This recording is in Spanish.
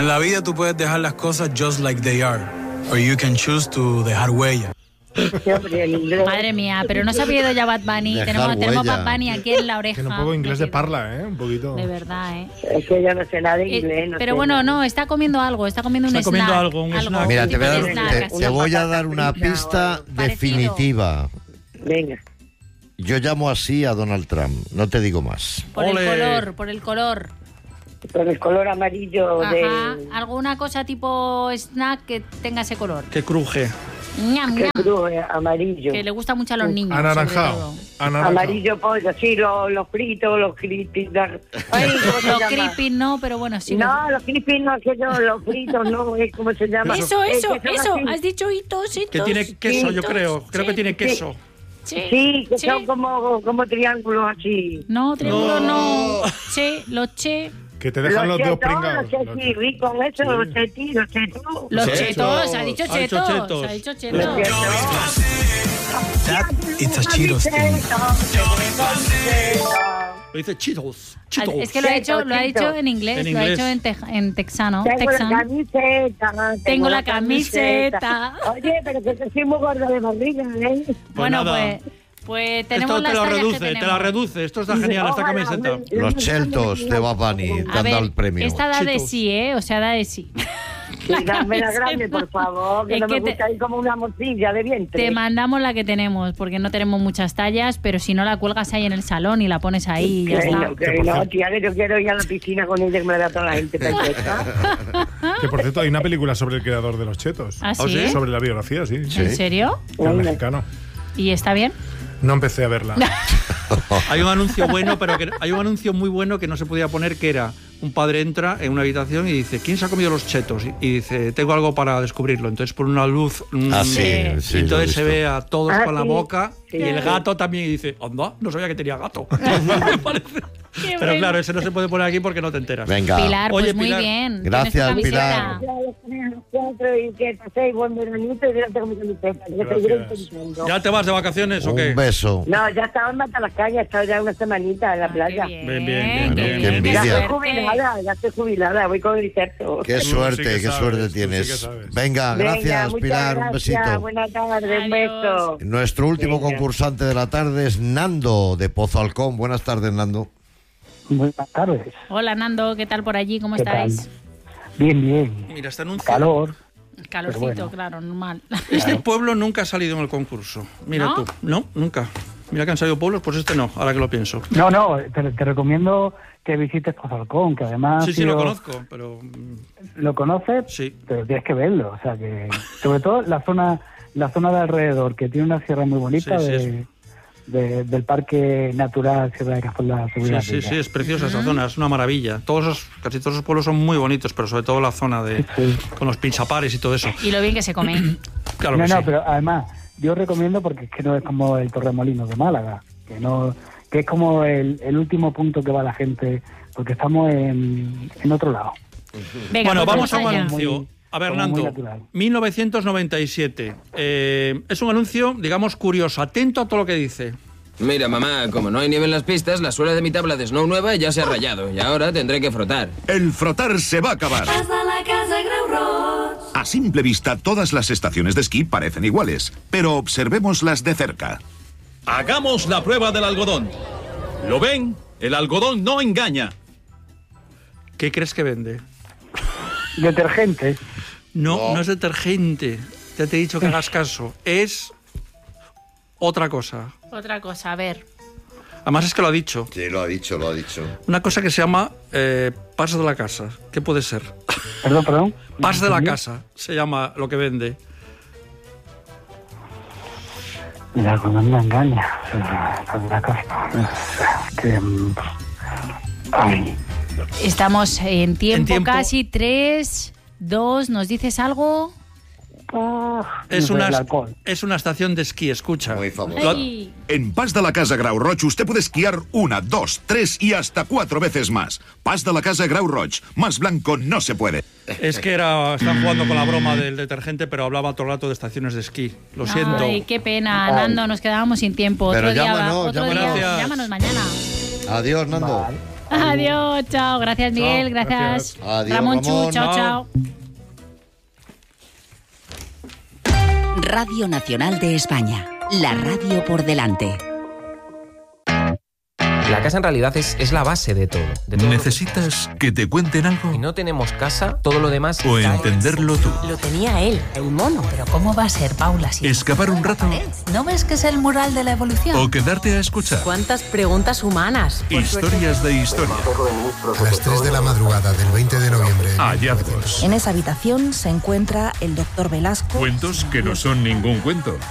En la vida tú puedes dejar las cosas just like they are, or you can choose to dejar huella. Madre mía, pero no se ha pedido ya Bad Bunny. Tenemos Bad Bunny aquí en la oreja. Que no puedo inglés de parla, un poquito. De verdad, Es que yo no sé nada de inglés. Pero bueno, no, está comiendo algo, está comiendo un snack. Mira, te voy a dar una pista definitiva. Venga. Yo llamo así a Donald Trump, no te digo más. Por el color. Por el color amarillo. Ajá, alguna cosa tipo snack que tenga ese color. Que cruje. Ñam, ñam. Que cruje, amarillo. Que le gusta mucho a los niños. Anaranjado. Amarillo, pollo, sí, los fritos, los crispy. Los crispy no, pero bueno, sí. No, los crispy no, que yo, los fritos no, es como se llama. Eso, has dicho hitos. Que tiene queso, yo creo que tiene queso. Sí, que son como triángulos así. No, triángulos no. Los che. Que te dejan los dedos pringados. Los chetis, rico, eso, los chetos. Los chetos, ha dicho chetos. Ha dicho chetos. It's a Cheetos thing. Lo dice Cheetos. Es que lo ha dicho en inglés, lo ha hecho en texano. Tengo la camiseta. Oye, pero que soy muy gorda de barriga, ¿eh? Bueno, pues tenemos esto te la reduce. Esto está genial, esta camiseta. Los cheltos de Bad Bunny te han dado el premio. Esta da de sí, o sea, da de sí. Sí, dame la grande, por favor, que no me gusta ir como una morcilla de vientre. Te mandamos la que tenemos, porque no tenemos muchas tallas, pero si no la cuelgas ahí en el salón y la pones ahí y ya está. No, tía, que yo quiero ir a la piscina con ella, que me la da toda la gente perfecta. Que por cierto, hay una película sobre el creador de los chetos. ¿Ah, sí? Sobre la biografía, sí. ¿En serio? El mexicano. ¿Y está bien? No empecé a verla. Hay un anuncio bueno, pero hay un anuncio muy bueno que no se podía poner, que era: un padre entra en una habitación y dice, ¿quién se ha comido los chetos? Y dice, tengo algo para descubrirlo. Entonces pone una luz sí, y entonces se ve a todos con la boca y el gato también, y dice, anda, no sabía que tenía gato. Me parece. Pero claro, ese no se puede poner aquí porque no te enteras. Venga. Pilar, pues oye, muy Pilar, bien. Gracias, Pilar. ¿Ya te vas de vacaciones o qué? Un beso. No, ya estaba en Matalascaña, he estado ya una semanita en la playa. Bien. Qué envidia. Ya estoy jubilada, voy con el certo. Qué suerte, qué suerte tienes. Venga, gracias, Pilar, un besito. Buenas tardes, un beso. Nuestro último concursante de la tarde es Nando, de Pozo Alcón. Buenas tardes, Nando. Buenas tardes. Hola, Nando, ¿qué tal por allí? ¿Cómo estáis? Bien. Mira, este anuncio. Calor. Calorcito, claro, normal. Este pueblo nunca ha salido en el concurso. Mira ¿No? tú. No, nunca. Mira que han salido pueblos, pues este no, ahora que lo pienso. No, te recomiendo que visites Pozo Alcón, que además... Sí, lo conozco, pero... ¿Lo conoces? Sí. Pero tienes que verlo, o sea que... Sobre todo la zona de alrededor, que tiene una sierra muy bonita del Parque Natural Sierra de Cazorla. Sí, es preciosa esa zona, es una maravilla. Casi todos esos pueblos son muy bonitos, pero sobre todo la zona con los pinchapares y todo eso. Y lo bien que se come. Claro que sí. Pero además, yo recomiendo, porque es que no es como el Torremolinos de Málaga, que es como el último punto que va la gente, porque estamos en otro lado. Venga, bueno, pues vamos a un allá. anuncio. A ver, Nando, 1997. Es un anuncio, digamos, curioso. Atento a todo lo que dice. Mira, mamá, como no hay nieve en las pistas, la suela de mi tabla de Snow nueva ya se ha rayado y ahora tendré que frotar. El frotar se va a acabar. A simple vista, todas las estaciones de esquí parecen iguales, pero observémoslas de cerca. Hagamos la prueba del algodón. ¿Lo ven? El algodón no engaña. ¿Qué crees que vende? Detergente. No es detergente. Ya te he dicho que hagas caso. Es otra cosa. Otra cosa, a ver. Además es que lo ha dicho. Sí, lo ha dicho. Una cosa que se llama pas de la casa. ¿Qué puede ser? Perdón. Pas de la casa se llama lo que vende. El algodón no engaña. La casa. Estamos en tiempo casi 3, 2, ¿nos dices algo? Es una estación de esquí, escucha. Muy famosa. En Pas de la Casa Grau Roig usted puede esquiar 1, 2, 3 y hasta 4 veces más. Pas de la Casa Grau Roig. Más blanco no se puede. Es que están jugando con la broma del detergente, pero hablaba todo el rato de estaciones de esquí. Lo siento. Ay, qué pena, Nando, nos quedábamos sin tiempo. Pero otro llámanos, día, llámanos mañana. Adiós, Nando. Adiós, chao. Gracias, Miguel. Gracias. Adiós, Ramón. Ramón. Chao. Radio Nacional de España. La radio por delante. La casa en realidad es la base de todo. ¿Necesitas que te cuenten algo? Si no tenemos casa, todo lo demás... O entenderlo tú. Lo tenía él, el mono. Pero ¿cómo va a ser, Paula? Si ¿Escapar un rato? ¿No ves que es el mural de la evolución? ¿O quedarte a escuchar? ¿Cuántas preguntas humanas? Historias de historia. A las 3 de la madrugada del 20 de noviembre. Hallazgos. En esa habitación se encuentra el doctor Velasco. Cuentos que no son ningún cuento.